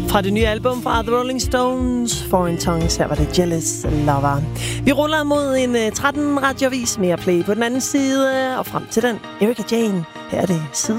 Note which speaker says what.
Speaker 1: Fra det nye album fra The Rolling Stones, Foreign Tongues, her var det Jealous Lover. Vi ruller mod en 13 radiovis, mere play på den anden side, og frem til den Erika Jane. Her er det side